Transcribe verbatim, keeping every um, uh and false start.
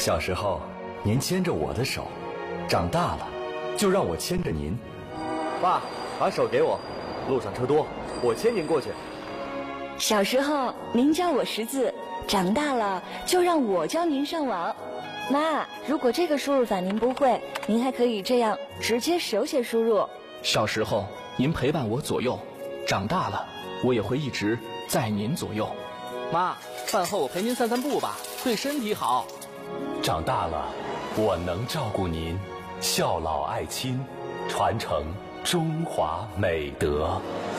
小时候，您牵着我的手，长大了，就让我牵着您。 爸，把手给我，路上车多，我牵您过去。 小时候，您教我识字，长大了，就让我教您上网。妈，如果这个输入法您不会，您还可以这样直接手写输入。 小时候，您陪伴我左右，长大了，我也会一直在您左右。 妈，饭后我陪您散散步吧，对身体好。 长大了，我能照顾您，孝老爱亲，传承中华美德。